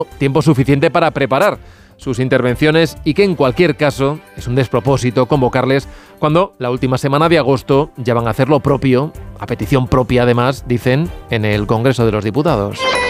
tiempo suficiente para preparar sus intervenciones y que en cualquier caso es un despropósito convocarles cuando la última semana de agosto ya van a hacer lo propio, a petición propia además, dicen, en el Congreso de los Diputados.